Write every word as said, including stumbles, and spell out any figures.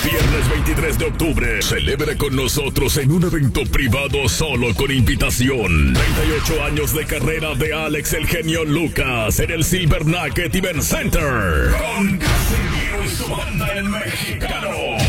Viernes veintitrés de octubre, celebra con nosotros en un evento privado solo con invitación. treinta y ocho años de carrera de Alex el Genio Lucas en el Silver Nugget Event Center. Con Casimiro y su banda El Mexicano.